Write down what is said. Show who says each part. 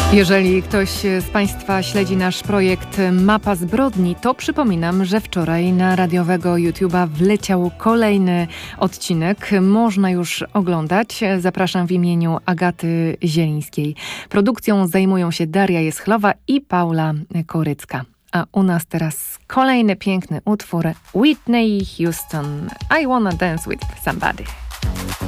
Speaker 1: Jeżeli ktoś z Państwa śledzi nasz projekt Mapa Zbrodni, to przypominam, że wczoraj na radiowego YouTube'a wleciał kolejny odcinek. Można już oglądać. Zapraszam w imieniu Agaty Zielińskiej. Produkcją zajmują się Daria Jeschlowa i Paula Korycka. A u nas teraz kolejny piękny utwór Whitney Houston. I wanna dance with somebody.